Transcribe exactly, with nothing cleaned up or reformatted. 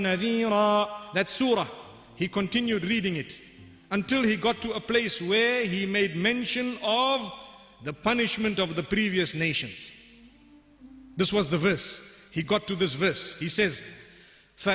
nadhira. That surah, he continued reading it until he got to a place where he made mention of the punishment of the previous nations. This was the verse. He got to this verse. He says,